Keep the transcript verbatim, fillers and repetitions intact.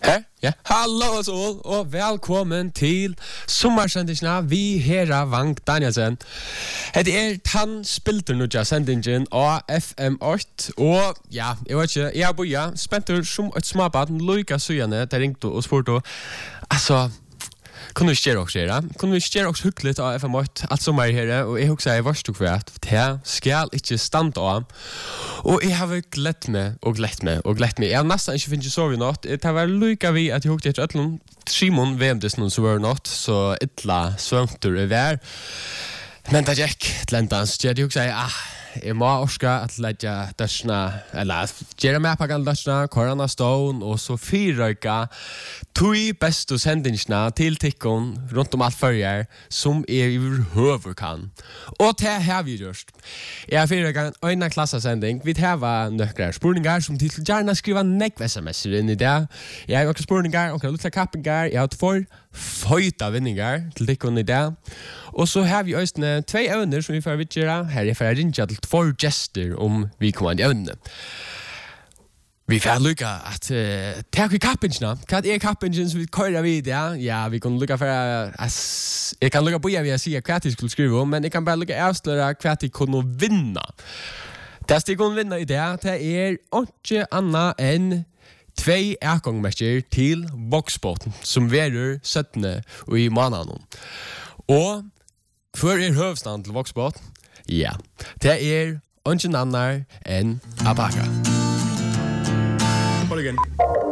Her? Ja. Hallo oss all, og velkommen til sommersendingen vi her Vank Danielsen. Det er tann spilter nu ja sendingen av F M åtte, og ja, jeg vet ikke, jeg har boja, spenter som et småbaden, Luika Sujane, der ringte og spurte, altså, kunne vi skjere også her, kunne vi skjere også hyggelig av F M åtte, alt som er her, og jeg har også vært stuk for at det skal ikke stande av, og jeg har glett meg, og glett meg, og glett meg. Jeg har nesten ikke finnet sove i natt, det var lykke vi at jeg hukte etter øtlen, Simon vemdes noen som var natt, så ytla svømter er vær, men det gikk til endans, jeg har også ah, jeg må orska at letja dørsna, eller gjøre med på gamle dørsna, Corona Stone, og så fyrrøyka tui bestu sendingsna til tikkun rundt om alt fyrir, som er i høver kan. Og det har vi gjort. Jeg har fyrrøyka en øyna klassasending. Vi har nøkra spurningar som til gjerne skriva negv sms'er inn i det. Jeg har nøkra spurningar, og lukla kappingar. Jeg har tvær føyta vinningar til tikkun i det. Og så har vi øystene tvei øvner som vi får vidgjera. Her er for rinja til tvær gester om vi kommer i øvnene. Vi får lukka at uh, takk i kappingen. Hva er kappingen som vi kører vid? Ja, ja vi kan lukka for uh, jeg kan lukka på jeg vil si hva jeg skulle skrive om, men jeg kan bare lukka avsløre hva jeg kunne vinna. Det jeg kunne vinna i det, det er ikke annet enn tvei ergangmester til Voxboten, som verer syttende og i måneden. Og før er høvstand til Voxboten, ja, det er ikke annet enn Abaka. Hold igen.